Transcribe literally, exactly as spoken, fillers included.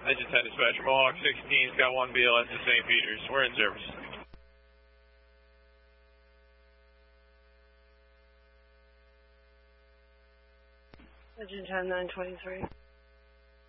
Engine ten dispatch, Mohawk sixteen's got one B L S to Saint Peter's. We're in service. Engine ten, nine twenty-three.